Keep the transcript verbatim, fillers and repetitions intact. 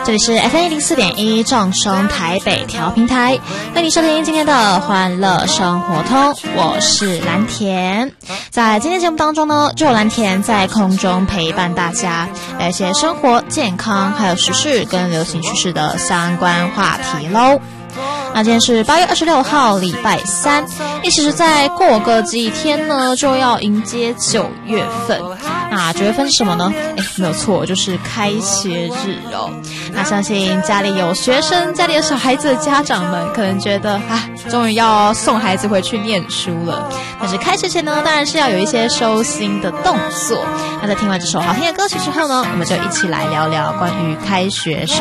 这里是 F M 一零四点一正声台北调频台，欢迎收听今天的欢乐生活通，我是蓝田。在今天节目当中呢，就有蓝田在空中陪伴大家，聊一些生活、健康还有时事跟流行趋势的相关话题咯。那今天是八月二十六号，礼拜三。一其实在过个几天呢，就要迎接九月份。那九月份是什么呢？诶，没有错，就是开学日哦。那相信家里有学生、家里有小孩子的家长们，可能觉得啊，终于要送孩子回去念书了。但是开学前呢，当然是要有一些收心的动作。那在听完这首好听的歌曲之后呢，我们就一起来聊聊关于开学收